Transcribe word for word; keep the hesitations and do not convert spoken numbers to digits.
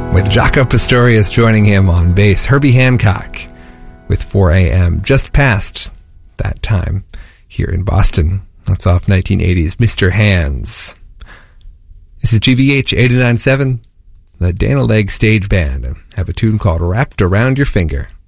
with Jaco Pastorius joining him on bass. Herbie Hancock with four a.m. just past that time here in Boston. That's off nineteen eighties Mister Hands. This is G V H eighty-nine point seven, the Dana Legg Stage Band. Have a tune called Wrapped Around Your Finger.